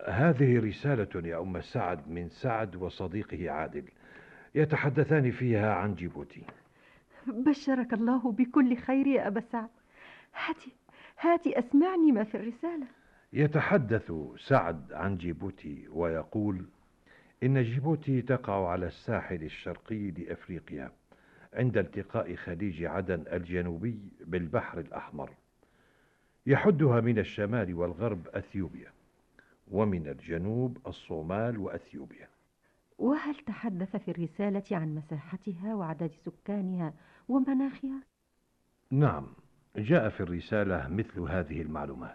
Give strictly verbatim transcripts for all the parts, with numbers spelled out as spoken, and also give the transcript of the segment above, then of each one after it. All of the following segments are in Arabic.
هذه رسالة يا أم سعد من سعد وصديقه عادل، يتحدثان فيها عن جيبوتي. بشرك الله بكل خير يا أبا سعد. هاتي هاتي أسمعني ما في الرسالة. يتحدث سعد عن جيبوتي ويقول إن جيبوتي تقع على الساحل الشرقي لأفريقيا، عند التقاء خليج عدن الجنوبي بالبحر الأحمر. يحدها من الشمال والغرب أثيوبيا، ومن الجنوب الصومال وأثيوبيا. وهل تحدث في الرسالة عن مساحتها وعدد سكانها ومناخها؟ نعم، جاء في الرسالة مثل هذه المعلومات.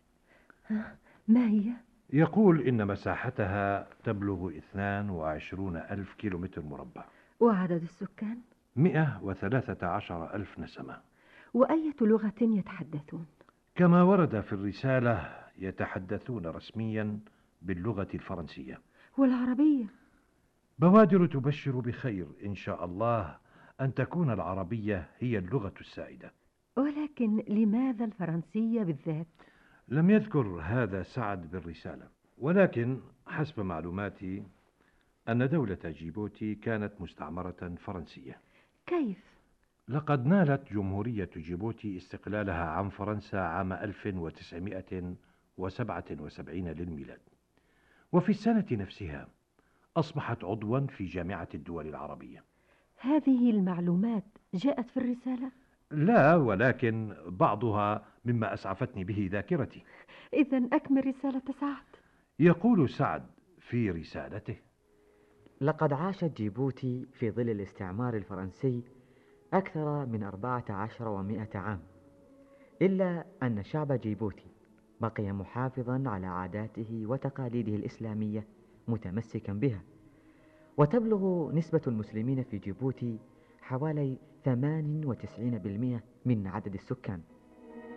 ما هي؟ يقول إن مساحتها تبلغ اثنان وعشرون ألف كيلومتر مربع. وعدد السكان؟ مئة وثلاثة عشر ألف نسمة. وأية لغة يتحدثون؟ كما ورد في الرسالة يتحدثون رسميا باللغة الفرنسية. والعربية؟ بوادر تبشر بخير إن شاء الله أن تكون العربية هي اللغة السائدة. ولكن لماذا الفرنسية بالذات؟ لم يذكر هذا سعد بالرسالة، ولكن حسب معلوماتي أن دولة جيبوتي كانت مستعمرة فرنسية. كيف؟ لقد نالت جمهورية جيبوتي استقلالها عن فرنسا عام ألف وتسعمائة وسبعة وسبعين للميلاد، وفي السنة نفسها أصبحت عضوا في جامعة الدول العربية. هذه المعلومات جاءت في الرسالة؟ لا، ولكن بعضها مما أسعفتني به ذاكرتي. إذن أكمل رسالة سعد. يقول سعد في رسالته: لقد عاشت جيبوتي في ظل الاستعمار الفرنسي أكثر من أربعة عشر ومائة عام، إلا أن شعب جيبوتي بقي محافظا على عاداته وتقاليده الإسلامية متمسكا بها، وتبلغ نسبة المسلمين في جيبوتي حوالي ثمانية وتسعين بالمئة من عدد السكان.